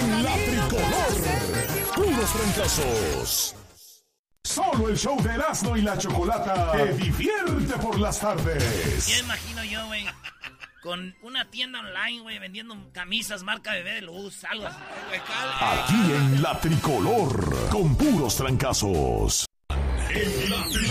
en la tricolor. Puros fracasos. Solo el show de Erasmo y la Chocolata te divierte por las tardes. Ya imagino yo, güey, con una tienda online, güey, vendiendo camisas marca Bebé de Luz, algo así. Aquí en la tricolor, con puros trancazos.